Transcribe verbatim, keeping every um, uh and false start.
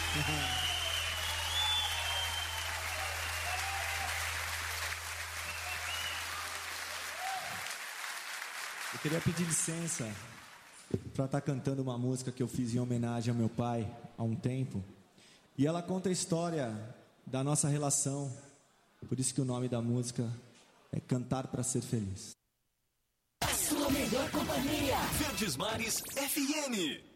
Eu queria pedir licença para estar cantando uma música que eu fiz em homenagem ao meu pai há um tempo. E ela conta a história da nossa relação. Por isso que o nome da música é Cantar para Ser Feliz. A sua melhor companhia. Verdes Mares F M.